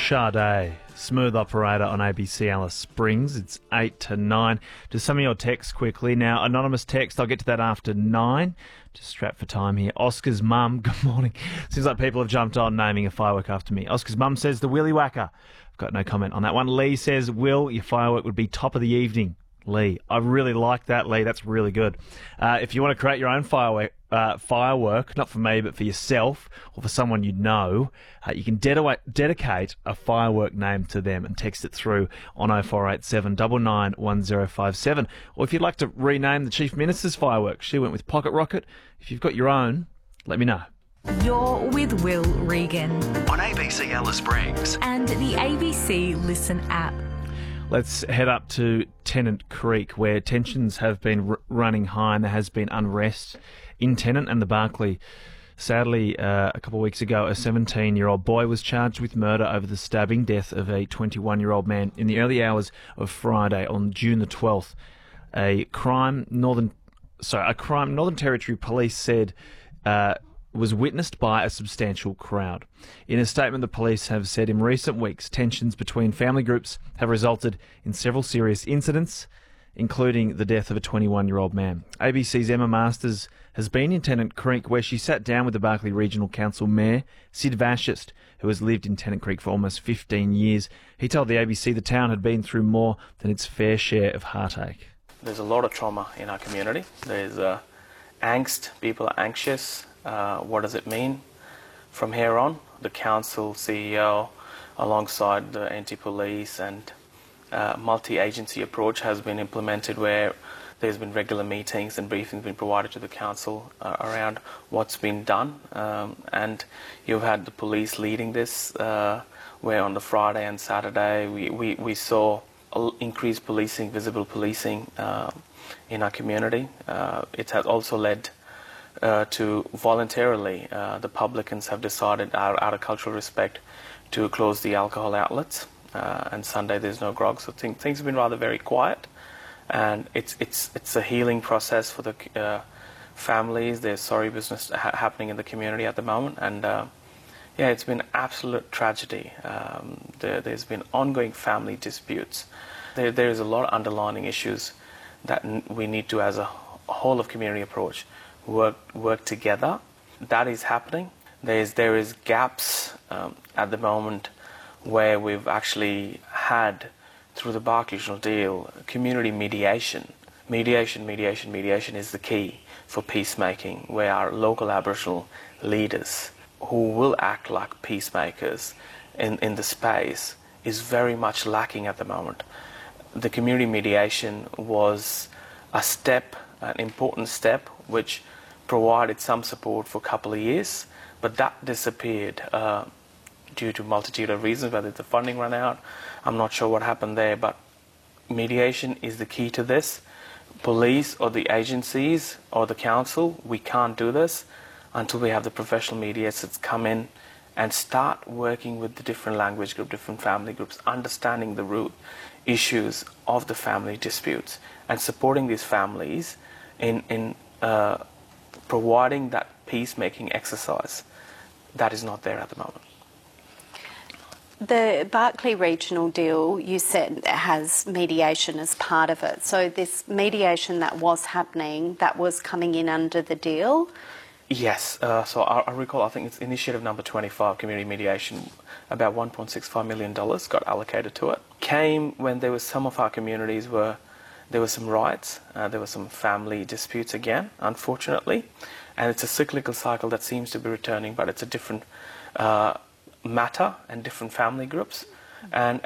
Sade, Smooth Operator on ABC Alice Springs. It's 8 to 9. Just some of your texts quickly. Now, anonymous text, I'll get to that after 9. Just strapped for time here. Oscar's mum, good morning. Seems like people have jumped on naming a firework after me. Oscar's mum says the Willy Whacker. I've got no comment on that one. Lee says, Will, your firework would be top of the evening. Lee, I really like that, Lee. That's really good. If you want to create your own firework, not for me, but for yourself or for someone you know, you can dedicate a firework name to them and text it through on 0487 991057. Or if you'd like to rename the Chief Minister's fireworks, she went with Pocket Rocket. If you've got your own, let me know. You're with Will Regan on ABC Alice Springs and the ABC Listen app. Let's head up to Tennant Creek, where tensions have been running high and there has been unrest in Tennant and the Barkly. Sadly, a couple of weeks ago, a 17-year-old boy was charged with murder over the stabbing death of a 21-year-old man in the early hours of Friday on June the 12th. A crime Northern Territory Police said was witnessed by a substantial crowd. In a statement, the police have said in recent weeks, tensions between family groups have resulted in several serious incidents, including the death of a 21-year-old man. ABC's Emma Masters has been in Tennant Creek, where she sat down with the Barkly Regional Council Mayor, Sid Vashist, who has lived in Tennant Creek for almost 15 years. He told the ABC the town had been through more than its fair share of heartache. There's a lot of trauma in our community. There's angst. People are anxious. What does it mean from here on? The council CEO, alongside the anti-police and multi-agency approach, has been implemented, where there's been regular meetings and briefings been provided to the council around what's been done. And you've had the police leading this, where on the Friday and Saturday we saw increased policing, visible policing in our community. It has also led to voluntarily, the publicans have decided, out of cultural respect, to close the alcohol outlets. And Sunday there's no grog, so things have been rather very quiet. And it's a healing process for the families. There's sorry business happening in the community at the moment, and it's been absolute tragedy. There's been ongoing family disputes. There's a lot of underlying issues that we need to, as a whole of community approach, work together. That is happening. There is gaps at the moment where we've actually had, through the Barkly Regional Deal, community mediation. Mediation is the key for peacemaking, where our local Aboriginal leaders, who will act like peacemakers in the space, is very much lacking at the moment. The community mediation was a step, an important step, which provided some support for a couple of years, but that disappeared due to a multitude of reasons, whether the funding ran out. I'm not sure what happened there, but mediation is the key to this. Police or the agencies or the council, we can't do this until we have the professional mediators come in and start working with the different language groups, different family groups, understanding the root issues of the family disputes and supporting these families in providing that peacemaking exercise. That is not there at the moment. The Barkly Regional Deal, you said, has mediation as part of it. So this mediation that was happening, that was coming in under the deal? Yes. So I recall, I think it's initiative number 25, community mediation, about $1.65 million got allocated to it. Came when there was some of our communities where there were some riots, there were some family disputes again, unfortunately. And it's a cyclical cycle that seems to be returning, but it's a different matter and different family groups. And